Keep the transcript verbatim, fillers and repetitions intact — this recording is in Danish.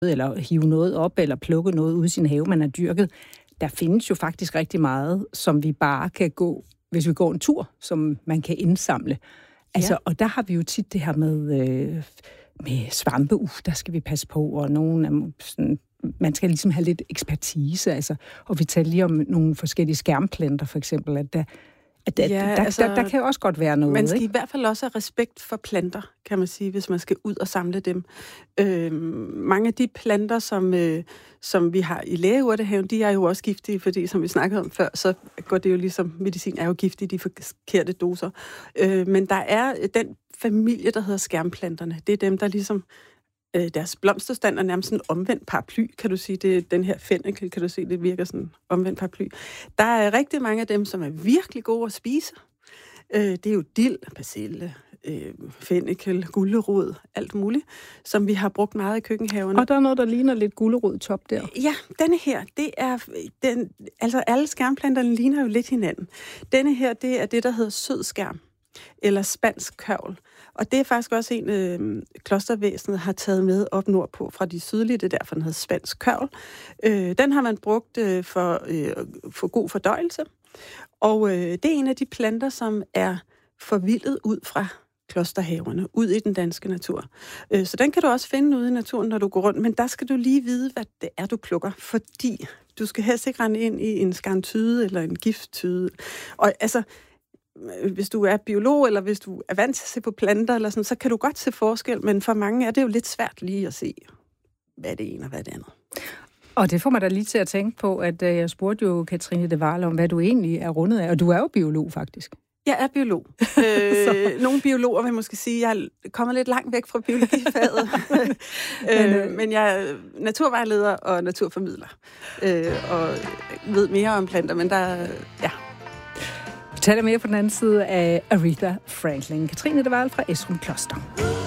eller hive noget op, eller plukke noget ud i sin have, man har dyrket. Der findes jo faktisk rigtig meget, som vi bare kan gå, hvis vi går en tur, som man kan indsamle. Altså, ja. Og der har vi jo tit det her med, øh, med svampe, uh, der skal vi passe på, og nogen er sådan, man skal ligesom have lidt ekspertise, altså, og vi taler lige om nogle forskellige skærmplanter, for eksempel, at der, at der, ja, der, altså, der, der kan jo også godt være noget. Man skal ikke? i hvert fald også have respekt for planter, kan man sige, hvis man skal ud og samle dem. Øh, mange af de planter, som, øh, som vi har i lægeurtehaven, de er jo også giftige, fordi som vi snakkede om før, så går det jo ligesom, medicin er jo giftig, de forkerte doser. Øh, men der er den familie, der hedder skærmplanterne. Det er dem, der ligesom deres blomsterstand er nærmest en omvendt paraply, kan du sige. Det er den her fennikel, kan du se, det virker sådan en omvendt paraply. Der er rigtig mange af dem, som er virkelig gode at spise. Det er jo dild, persille, fennikel, gulerod, alt muligt, som vi har brugt meget i køkkenhaverne. Og der er noget, der ligner lidt gulerod-top der. Ja, denne her, det er... Den, altså, alle skærmplanterne ligner jo lidt hinanden. Denne her, det er det, der hedder sødskærm, eller spansk kørvel. Og det er faktisk også en, øh, klostervæsenet har taget med op nordpå fra de sydlige, det er derfor, den hedder spansk kørvel. Øh, den har man brugt øh, for, øh, for god fordøjelse, og øh, det er en af de planter, som er forvildet ud fra klosterhaverne, ud i den danske natur. Øh, så den kan du også finde ude i naturen, når du går rundt, men der skal du lige vide, hvad det er, du plukker, fordi du skal helst ikke rende ind i en skarntyde eller en gifttyde. Og altså, hvis du er biolog, eller hvis du er vant til at se på planter, eller sådan, så kan du godt se forskel, men for mange er det jo lidt svært lige at se, hvad det ene og hvad det andet. Og det får mig da lige til at tænke på, at jeg spurgte jo Katrine de Waal om, hvad du egentlig er rundet af, og du er jo biolog faktisk. Jeg er biolog. øh, nogle biologer vil måske sige, at jeg er kommet lidt langt væk fra biologifaget, øh, øh, men jeg er naturvejleder og naturformidler, øh, og ved mere om planter, men der ja. Vi taler mere på den anden side af Aretha Franklin. Katrine de Waal fra Esrum Kloster.